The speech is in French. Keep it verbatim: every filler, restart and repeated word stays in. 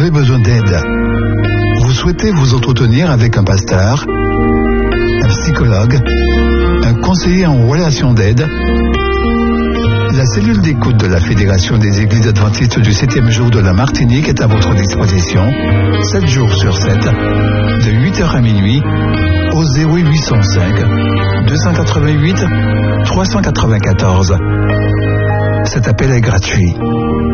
avez besoin d'aide. Vous souhaitez vous entretenir avec un pasteur, un psychologue, un conseiller en relations d'aide. La cellule d'écoute de la Fédération des Églises Adventistes du septième jour de la Martinique est à votre disposition, sept jours sur sept, de huit heures à minuit, au zéro huit cent cinq, deux cent quatre-vingt-huit, trois cent quatre-vingt-quatorze. Cet appel est gratuit.